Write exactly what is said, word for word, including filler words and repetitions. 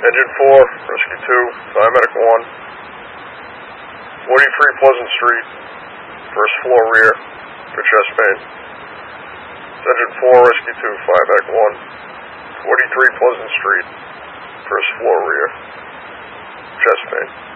Engine four, Rescue two, Fire Medic one. forty-three Pleasant Street, first floor rear, for chest pain. Engine four, Rescue two, Fire Medic one. forty-three Pleasant Street, first floor rear, chest pain.